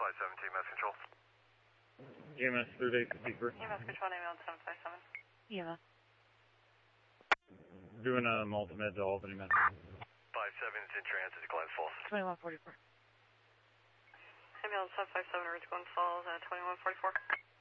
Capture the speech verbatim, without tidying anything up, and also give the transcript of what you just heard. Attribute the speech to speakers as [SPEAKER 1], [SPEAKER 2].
[SPEAKER 1] five seven T M S control.
[SPEAKER 2] G M S thirty-eight fifty-three.
[SPEAKER 3] E M S control, name on seven five seven.
[SPEAKER 4] E M S.
[SPEAKER 2] Doing a multi-med to Albany Med.
[SPEAKER 1] five seven is in transit to Glens Falls.
[SPEAKER 4] twenty-one forty-four.
[SPEAKER 3] Ambulance seven five seven, reach Glens Falls, uh, twenty-one forty-four.